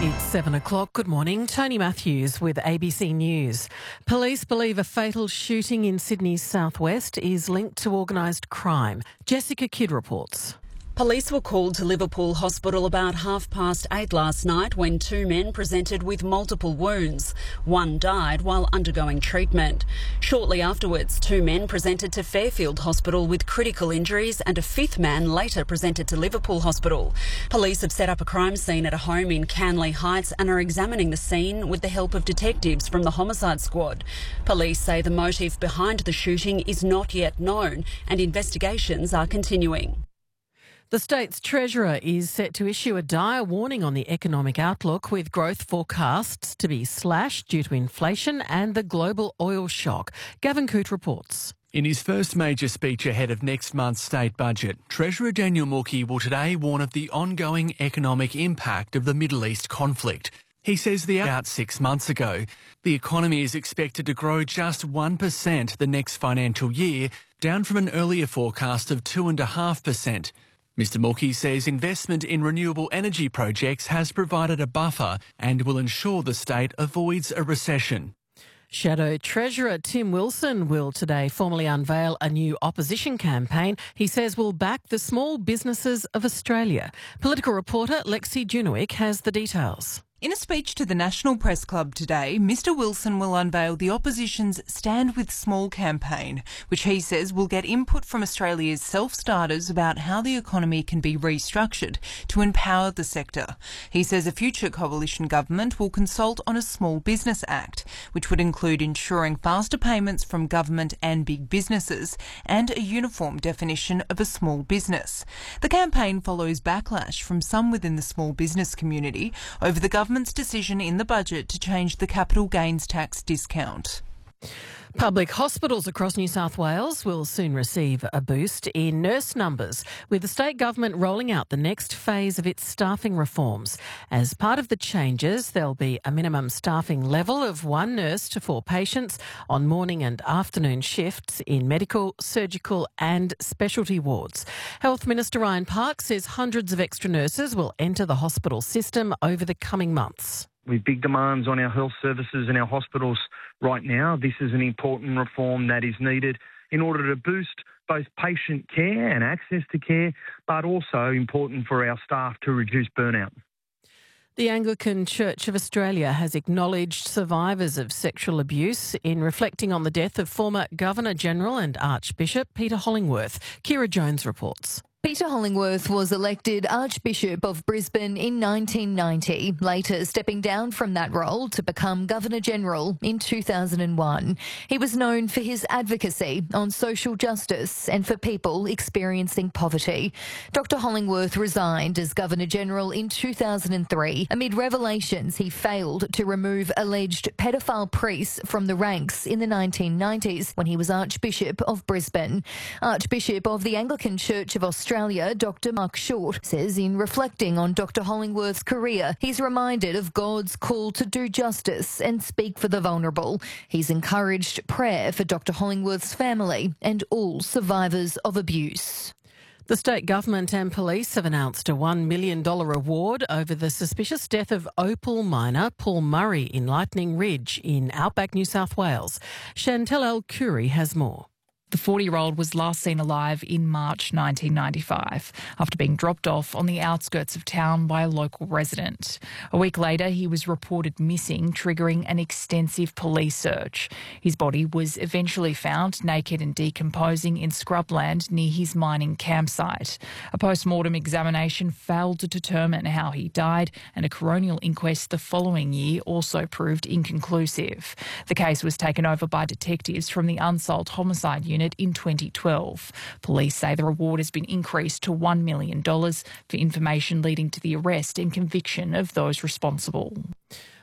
It's 7 o'clock. Good morning. Tony Matthews with ABC News. Police believe a fatal shooting in Sydney's southwest is linked to organised crime. Jessica Kidd reports. Police were called to Liverpool Hospital about 8:30 last night when two men presented with multiple wounds. One died while undergoing treatment. Shortly afterwards, two men presented to Fairfield Hospital with critical injuries and a fifth man later presented to Liverpool Hospital. Police have set up a crime scene at a home in Canley Heights and are examining the scene with the help of detectives from the homicide squad. Police say the motive behind the shooting is not yet known and investigations are continuing. The state's treasurer is set to issue a dire warning on the economic outlook, with growth forecasts to be slashed due to inflation and the global oil shock. Gavin Coote reports. In his first major speech ahead of next month's state budget, Treasurer Daniel Mookhey will today warn of the ongoing economic impact of the Middle East conflict. He says out 6 months ago, the economy is expected to grow just 1% the next financial year, down from an earlier forecast of 2.5%. Mr Mookhey says investment in renewable energy projects has provided a buffer and will ensure the state avoids a recession. Shadow Treasurer Tim Wilson will today formally unveil a new opposition campaign he says will back the small businesses of Australia. Political reporter Lexi Junowick has the details. In a speech to the National Press Club today, Mr Wilson will unveil the opposition's Stand With Small campaign, which he says will get input from Australia's self-starters about how the economy can be restructured to empower the sector. He says a future coalition government will consult on a Small Business Act, which would include ensuring faster payments from government and big businesses and a uniform definition of a small business. The campaign follows backlash from some within the small business community over the government's decision in the budget to change the capital gains tax discount. Public hospitals across New South Wales will soon receive a boost in nurse numbers, with the state government rolling out the next phase of its staffing reforms. As part of the changes, there'll be a minimum staffing level of 1 nurse to 4 patients on morning and afternoon shifts in medical, surgical and specialty wards. Health Minister Ryan Park says hundreds of extra nurses will enter the hospital system over the coming months. With big demands on our health services and our hospitals right now, this is an important reform that is needed in order to boost both patient care and access to care, but also important for our staff to reduce burnout. The Anglican Church of Australia has acknowledged survivors of sexual abuse in reflecting on the death of former Governor-General and Archbishop Peter Hollingworth. Kira Jones reports. Peter Hollingworth was elected Archbishop of Brisbane in 1990, later stepping down from that role to become Governor-General in 2001. He was known for his advocacy on social justice and for people experiencing poverty. Dr Hollingworth resigned as Governor-General in 2003 amid revelations he failed to remove alleged pedophile priests from the ranks in the 1990s when he was Archbishop of Brisbane. Archbishop of the Anglican Church of Australia, Dr Mark Short, says in reflecting on Dr Hollingworth's career, he's reminded of God's call to do justice and speak for the vulnerable. He's encouraged prayer for Dr Hollingworth's family and all survivors of abuse. The state government and police have announced a $1 million reward over the suspicious death of opal miner Paul Murray in Lightning Ridge in outback New South Wales. Chantel El-Khoury has more. The 40-year-old was last seen alive in March 1995 after being dropped off on the outskirts of town by a local resident. A week later, he was reported missing, triggering an extensive police search. His body was eventually found naked and decomposing in scrubland near his mining campsite. A post-mortem examination failed to determine how he died, and a coronial inquest the following year also proved inconclusive. The case was taken over by detectives from the Unsolved Homicide Unit in 2012. Police say the reward has been increased to $1 million for information leading to the arrest and conviction of those responsible.